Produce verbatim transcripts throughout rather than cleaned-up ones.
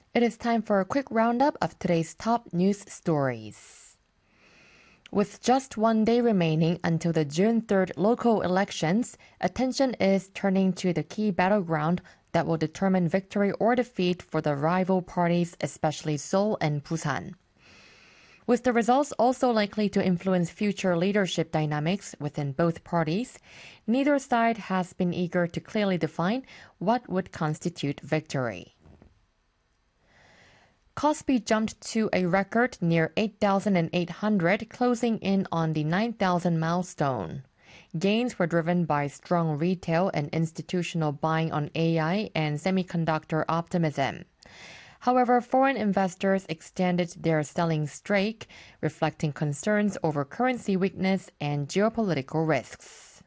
It is time for a quick roundup of today's top news stories. With just one day remaining until the June third local elections, attention is turning to the key battleground that will determine victory or defeat for the rival parties, especially Seoul and Busan. With the results also likely to influence future leadership dynamics within both parties, neither side has been eager to clearly define what would constitute victory. Kospi jumped to a record near eight thousand eight hundred, closing in on the nine thousand milestone. Gains were driven by strong retail and institutional buying on A I and semiconductor optimism. However, foreign investors extended their selling streak, reflecting concerns over currency weakness and geopolitical risks.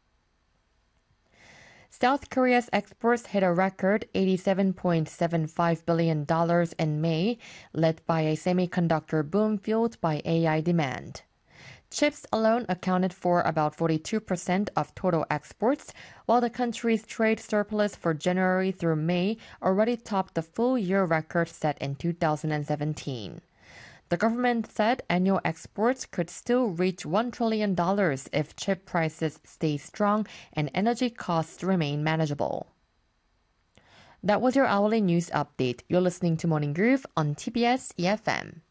South Korea's exports hit a record eighty-seven point seven five billion dollars in May, led by a semiconductor boom fueled by A I demand. Chips alone accounted for about forty-two percent of total exports, while the country's trade surplus for January through May already topped the full-year record set in two thousand seventeen. The government said annual exports could still reach one trillion dollars if chip prices stay strong and energy costs remain manageable. That was your hourly news update. You're listening to Morning Groove on T B S E F M.